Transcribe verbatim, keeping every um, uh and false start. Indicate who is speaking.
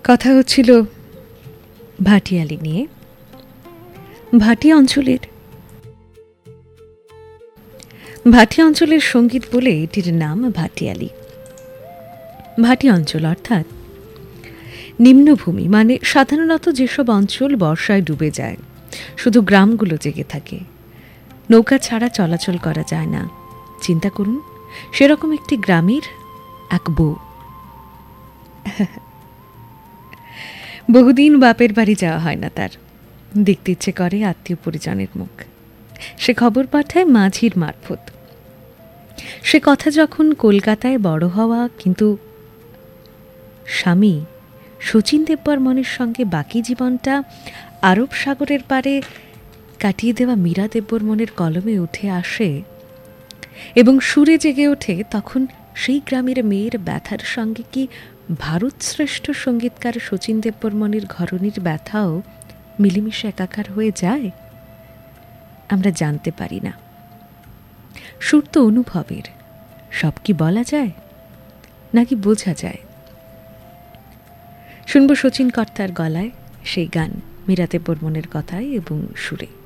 Speaker 1: কথা হচ্ছিল ভাটিয়ালি নিয়ে। ভাটি অঞ্চলের ভাটি অঞ্চলের সঙ্গীত বলে এটির নাম ভাটিয়ালি। ভাটি অঞ্চল অর্থাৎ নিম্নভূমি, মানে সাধারণত যেসব অঞ্চল বর্ষায় ডুবে যায়, শুধু গ্রামগুলো জেগে থাকে, নৌকা ছাড়া চলাচল করা যায় না। চিন্তা করুন, সেরকম একটি গ্রামের এক বউ বহুদিন বাপের বাড়ি যাওয়া হয় না তার, দেখতে ইচ্ছে করে আত্মীয় পরিজনের মুখ। সে খবর পাঠায় মাঝির মারফত। সে কথা যখন কলকাতায় বড় হওয়া, কিন্তু স্বামী শচীন দেববর্মনের সঙ্গে বাকি জীবনটা আরব সাগরের পারে কাটিয়ে দেওয়া মীরা দেববর্মনের কলমে উঠে আসে এবং সুরে জেগে ওঠে, তখন সেই গ্রামের মেয়ের ব্যথার সঙ্গে কি ভারত শ্রেষ্ঠ সঙ্গীতকার শচীন দেববর্মনের ঘরণীর ব্যথাও মিলেমিশে একাকার হয়ে যায়? আমরা জানতে পারি না। সুর তো অনুভবের, সব কি বলা যায় নাকি বোঝা যায়? শুনব শচীন কর্তার গলায় সেই গান, মীরা দেববর্মনের কথায় এবং সুরে।